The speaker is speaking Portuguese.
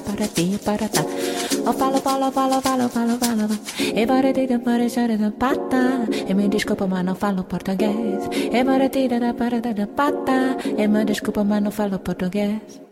para ti, para tá. Eu falo, e para ti, para chora da pata. E me desculpa, mas não falo português. E para ti, para da pata. E me desculpa, mas não falo português.